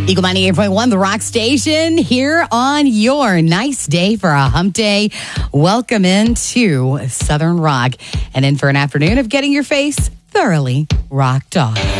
Eagle 98.1, the Rock Station, here on your nice day for a hump day. Welcome into Southern Rock and in for an afternoon of getting your face thoroughly rocked off.